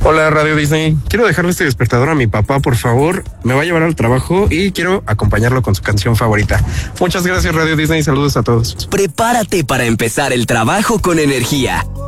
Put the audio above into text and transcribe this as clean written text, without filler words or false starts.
Hola, Radio Disney. Quiero dejarle este despertador a mi papá, por favor. Me va a llevar al trabajo y quiero acompañarlo con su canción favorita. Muchas gracias, Radio Disney. Saludos a todos. Prepárate para empezar el trabajo con energía.